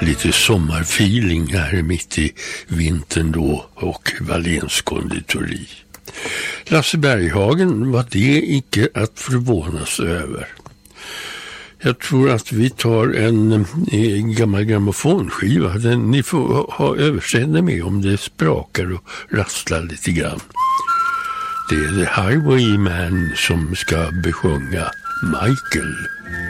lite sommarfeeling här mitt i vintern då och Wahléns konditori. Lasse Berghagen var det icke att förvånas över. Jag tror att vi tar en gammal grammofonskiva. Ni får ha överseende med om det sprakar och rasslar lite grann. Det är The Highwayman som ska besjunga Michael.